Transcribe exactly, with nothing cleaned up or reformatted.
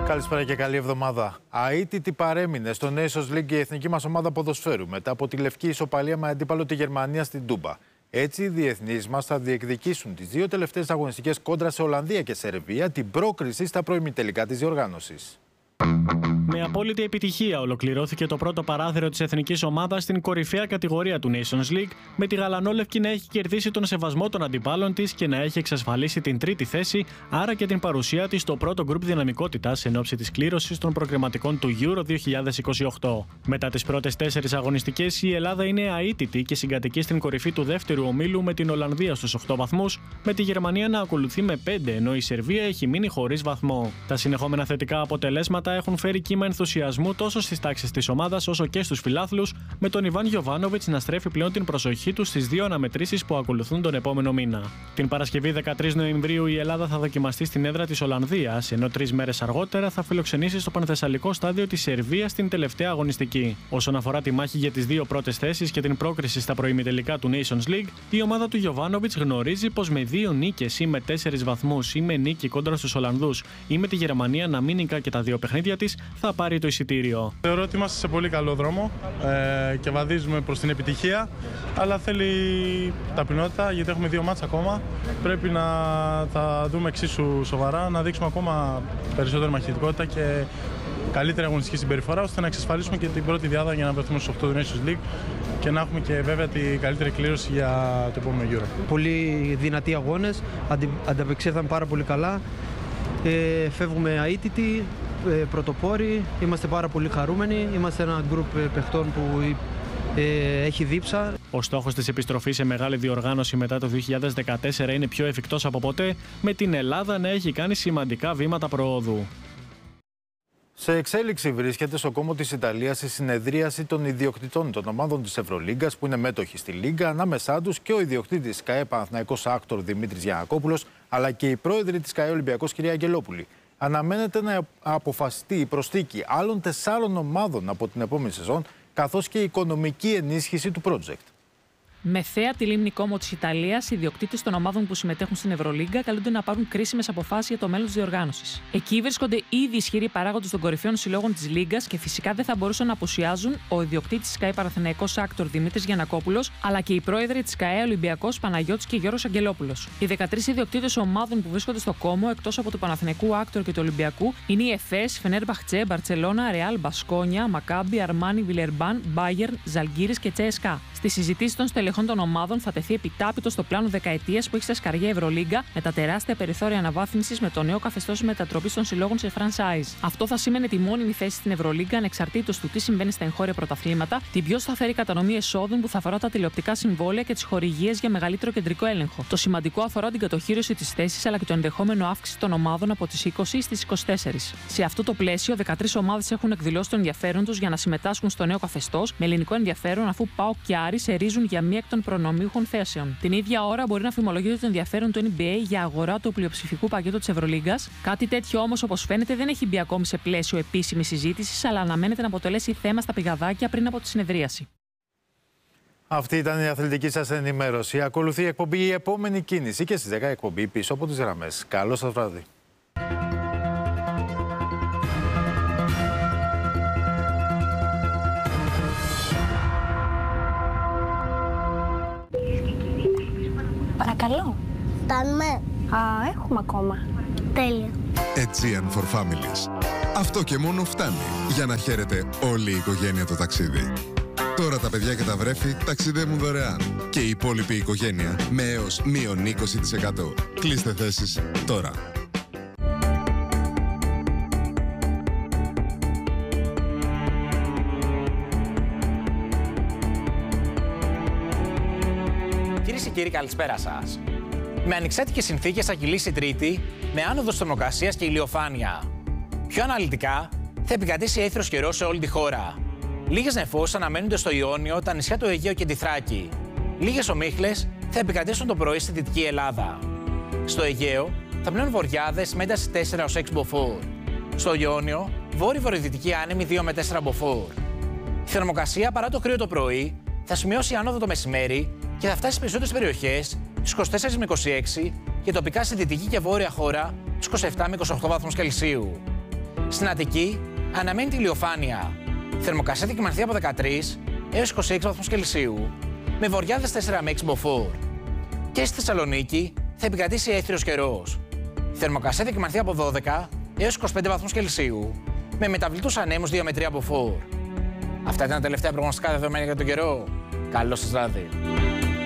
Καλησπέρα και καλή εβδομάδα. Αίτητη παρέμεινε στο Nations League η εθνική μας ομάδα ποδοσφαίρου μετά από τη λευκή ισοπαλία με αντίπαλο τη Γερμανία στην Τούμπα. Έτσι, οι διεθνείς μας θα διεκδικήσουν τις δύο τελευταίες αγωνιστικές κόντρα σε Ολλανδία και Σερβία την πρόκριση στα προημιτελικά της διοργάνωσης. Με απόλυτη επιτυχία ολοκληρώθηκε το πρώτο παράθυρο της εθνικής ομάδας στην κορυφαία κατηγορία του Nations League, με τη γαλανόλευκη να έχει κερδίσει τον σεβασμό των αντιπάλων της και να έχει εξασφαλίσει την τρίτη θέση, άρα και την παρουσία της στο πρώτο γκρουπ δυναμικότητας εν ώψη της κλήρωσης των προκριματικών του Euro δύο χιλιάδες είκοσι οκτώ. Μετά τις πρώτες τέσσερις αγωνιστικές, η Ελλάδα είναι αίτητη και συγκατοικεί στην κορυφή του δεύτερου ομίλου με την Ολλανδία στους οκτώ βαθμούς, με τη Γερμανία να ακολουθεί με πέντε, ενώ η Σερβία έχει μείνει χωρίς βαθμό. Τα συνεχόμενα θετικά αποτελέσματα έχουν φέρει κύμα ενθουσιασμού τόσο στις τάξεις της ομάδας όσο και στους φιλάθλους, με τον Ιβάν Γιοβάνοβιτς να στρέφει πλέον την προσοχή του στις δύο αναμετρήσεις που ακολουθούν τον επόμενο μήνα. Την Παρασκευή δεκατρείς Νοεμβρίου η Ελλάδα θα δοκιμαστεί στην έδρα της Ολλανδίας, ενώ τρεις μέρες αργότερα θα φιλοξενήσει στο πανθεσσαλικό στάδιο της Σερβίας στην τελευταία αγωνιστική. Όσον αφορά τη μάχη για τις δύο πρώτες θέσεις και την πρόκριση στα προημιτελικά του Nations League, η ομάδα του Γιοβάνοβιτς γνωρίζει πως με δύο νίκες ή με τέσσερις βαθμούς ή με νίκη κόντρα στους Ολλανδούς ή με τη Γερμανία να μην νικά και τα δύο παιχνίδια της, θα πάρει το εισιτήριο. Θεωρώ ότι είμαστε σε πολύ καλό δρόμο ε, και βαδίζουμε προς την επιτυχία, αλλά θέλει ταπεινότητα γιατί έχουμε δύο μάτς ακόμα. Πρέπει να τα δούμε εξίσου σοβαρά, να δείξουμε ακόμα περισσότερη μαχητικότητα και καλύτερη αγωνιστική συμπεριφορά, ώστε να εξασφαλίσουμε και την πρώτη διάδα για να βρεθούμε στους οκτώ του Nations League και να έχουμε και βέβαια την καλύτερη κλήρωση για το επόμενο Euro. Πολύ δυνατοί αγώνες, αντι, ανταπεξέλθαμε πάρα πολύ καλά, ε, φεύγουμε αίτητοι, πρωτοπόροι, είμαστε πάρα πολύ χαρούμενοι, είμαστε ένα γκρουπ παιχτών που ε, έχει δίψα. Ο στόχος της επιστροφής σε μεγάλη διοργάνωση μετά το δύο χιλιάδες δεκατέσσερα είναι πιο εφικτός από ποτέ, με την Ελλάδα να έχει κάνει σημαντικά βήματα προόδου. Σε εξέλιξη βρίσκεται στο κόμμα της Ιταλίας η συνεδρίαση των ιδιοκτητών των ομάδων της Ευρωλίγκας που είναι μέτοχοι στη Λίγκα, ανάμεσά τους και ο ιδιοκτήτης ΚΑΕ Παναθηναϊκός Άκτορ Δημήτρης Γιαννακόπουλος, αλλά και η πρόεδρη της ΚΑΕ Ολυμπιακός κυρία Αγγελόπουλη. Αναμένεται να αποφασιστεί η προσθήκη άλλων τεσσάρων ομάδων από την επόμενη σεζόν, καθώς και η οικονομική ενίσχυση του project. Με θέα τη λίμνη Κόμο της Ιταλίας, οι ιδιοκτήτες των ομάδων που συμμετέχουν στην Ευρωλίγκα καλούνται να πάρουν κρίσιμες αποφάσεις για το μέλλον της διοργάνωσης. Εκεί βρίσκονται ήδη ισχυροί παράγοντες των κορυφαίων συλλόγων της Λίγκας και φυσικά δεν θα μπορούσαν να απουσιάζουν ο ιδιοκτήτης της ΚΑΕ Παναθηναϊκός Άκτορ Δημήτρης Γιαννακόπουλος, αλλά και οι πρόεδροι της ΚΑΕ Ολυμπιακός Παναγιώτης και Γιώργος Αγγελόπουλος. Οι δεκατρείς ιδιοκτήτες ομάδων που βρίσκονται στο Κόμο, εκτός από του Παναθηναϊκού Άκτορ και του Ολυμπιακού, είναι η Εφές, Φενέρμπαχτσε, Μπαρτσελώνα, Ρεάλ, Μπασκόνια, Μακάμπι, Αρμάνι, Βιλερμπάν, Μπάγερν, Ζαλγκίρις και Τσέσκα. Στη συζητήση των στελεχών των ομάδων θα τεθεί επιτάπητο στο πλάνο δεκαετίας που έχει στα σκαριά Ευρωλίγκα, με τα τεράστια περιθώρια αναβάθμισης με το νέο καθεστώς μετατροπής των συλλόγων σε franchise. Αυτό θα σήμαινε τη μόνιμη θέση στην Ευρωλίγκα ανεξαρτήτως του τι συμβαίνει στα εγχώρια πρωταθλήματα, την πιο σταθερή κατανομή εσόδων που θα αφορά τα τηλεοπτικά συμβόλαια και τις χορηγίες για μεγαλύτερο κεντρικό έλεγχο. Το σημαντικό αφορά την κατοχήρωση της θέσης αλλά και το ενδεχόμενο αύξηση των ομάδων από τις είκοσι στις είκοσι τέσσερα. Σε αυτό το πλαίσιο, δεκατρείς ομάδες έχουν εκδηλώσει το ενδιαφέρον τους για να συμμετάσχουν στο νέο καθεστώς, με ελληνικό ενδιαφέρον, αφού ΠΑΟΚ και Άρης ερίζουν για μία εκ των προνομίουχων θέσεων. Την ίδια ώρα μπορεί να φημολογείται το ενδιαφέρον του N B A για αγορά του πλειοψηφικού πακέτου της Ευρωλίγκας. Κάτι τέτοιο όμως, όπως φαίνεται, δεν έχει μπει ακόμη σε πλαίσιο επίσημης συζήτησης, αλλά αναμένεται να αποτελέσει θέμα στα πηγαδάκια πριν από τη συνεδρίαση. Αυτή ήταν η αθλητική σας ενημέρωση. Ακολουθεί η εκπομπή Η Επόμενη Κίνηση και στις δέκα εκπομπή Πίσω από τις Γραμμές. Καλό σας βράδυ. Παρακαλώ. Φτάνουμε. Α, έχουμε ακόμα. Τέλεια. Aegean for Families. Αυτό και μόνο φτάνει για να χαίρετε όλη η οικογένεια το ταξίδι. Τώρα τα παιδιά και τα βρέφη ταξιδεύουν δωρεάν και η υπόλοιπη οικογένεια με έως μείον είκοσι τοις εκατό. Κλείστε θέσεις τώρα. Κυρίες και κύριοι, καλησπέρα σας. Με ανοιξάτικες συνθήκες θα κυλήσει Τρίτη, με άνοδο θερμοκρασίας και ηλιοφάνεια. Πιο αναλυτικά, θα επικρατήσει έθρος καιρός σε όλη τη χώρα. Λίγες νεφώσεις αναμένονται στο Ιόνιο, τα νησιά του Αιγαίου και τη Θράκη. Λίγες ομίχλες θα επικρατήσουν το πρωί στη Δυτική Ελλάδα. Στο Αιγαίο θα πλέουν βοριάδες με ένταση τέσσερα έως έξι μποφόρ. Στο Ιόνιο, βόρειο-βορειοδυτική άνεμη δύο με τέσσερα μποφόρ. Η θερμοκρασία, παρά το κρύο το πρωί, θα σημειώσει άνοδο το μεσημέρι και θα φτάσει στις περισσότερες περιοχές στους είκοσι τέσσερα με είκοσι έξι και τοπικά στη δυτική και βόρεια χώρα στους είκοσι επτά με είκοσι οκτώ βαθμούς Κελσίου. Στην Αττική αναμένεται ηλιοφάνεια. Θερμοκρασία θα κυμανθεί από δεκατρείς έως είκοσι έξι βαθμούς Κελσίου, με βοριάδες τέσσερα με έξι μποφόρ. Και στη Θεσσαλονίκη θα επικρατήσει έθριος καιρός. Θερμοκρασία θα κυμανθεί από δώδεκα έως είκοσι πέντε βαθμούς Κελσίου, με μεταβλητούς ανέμους δύο με τρία μποφόρ. Αυτά ήταν τα τελευταία προγνωστικά δεδομένα για τον καιρό. Καλό σας βράδυ.